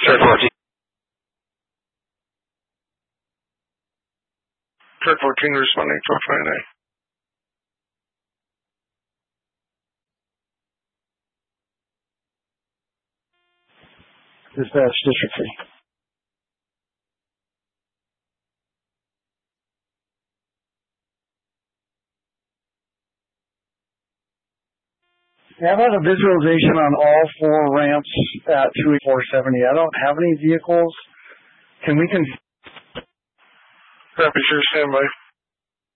Track 14. Track 14 responding to 29. Dispatch District 3. I've had a visualization on all 4 ramps at 28470. I don't have any vehicles. Can we Rapid, sure, stand by.